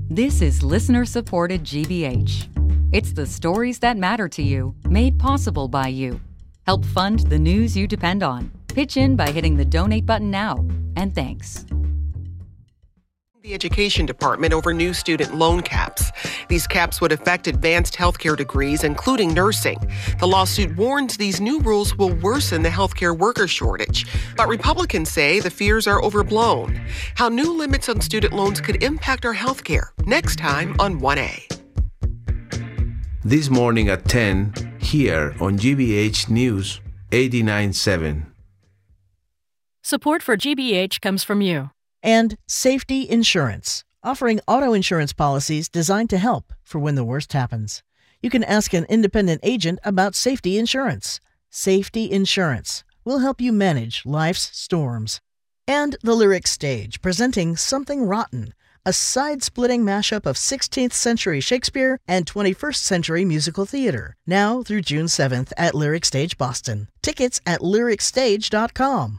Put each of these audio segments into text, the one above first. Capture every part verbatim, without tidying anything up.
This is listener-supported G B H. It's the stories that matter to you, made possible by you. Help fund the news you depend on. Pitch in by hitting the donate button now. And thanks. The Education Department over new student loan caps. These caps would affect advanced healthcare degrees, including nursing. The lawsuit warns these new rules will worsen the healthcare worker shortage. But Republicans say the fears are overblown. How new limits on student loans could impact our healthcare. Next time on one A. This morning at ten, here on G B H News eighty-nine point seven. Support for G B H comes from you. And Safety Insurance, offering auto insurance policies designed to help for when the worst happens. You can ask an independent agent about safety insurance. Safety Insurance will help you manage life's storms. And the Lyric Stage, presenting Something Rotten, a side-splitting mashup of sixteenth century Shakespeare and twenty-first century musical theater, now through June seventh at Lyric Stage Boston. Tickets at lyric stage dot com.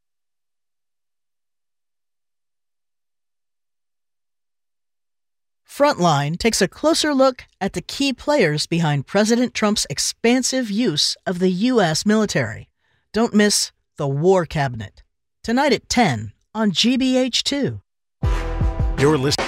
Frontline takes a closer look at the key players behind President Trump's expansive use of the U S military. Don't miss the War Cabinet. Tonight at ten on G B H two. You're listening.